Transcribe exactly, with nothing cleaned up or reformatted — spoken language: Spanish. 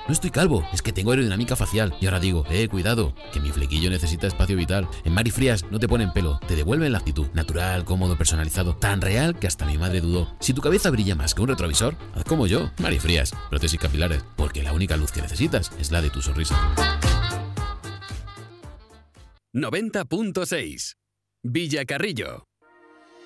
no estoy calvo, es que tengo aerodinámica facial. Y ahora digo, eh, cuidado, que mi flequillo necesita espacio vital. En Mari Frías no te ponen pelo, te devuelven la actitud. Natural, cómodo, personalizado, tan real que hasta mi madre dudó. Si tu cabeza brilla más que un retrovisor, haz como yo, Mari Frías, prótesis capilares, porque la única luz que necesitas es la de tu sonrisa. noventa punto seis Villacarrillo.